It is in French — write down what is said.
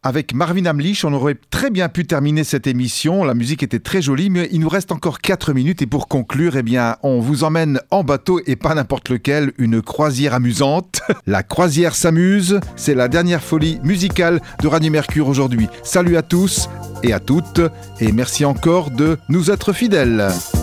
avec Marvin Hamlisch, on aurait très bien pu terminer cette émission. La musique était très jolie, mais il nous reste encore 4 minutes. Et pour conclure, on vous emmène en bateau et pas n'importe lequel, une croisière amusante. La croisière s'amuse, c'est la dernière folie musicale de Radio Mercure aujourd'hui. Salut à tous et à toutes, et merci encore de nous être fidèles.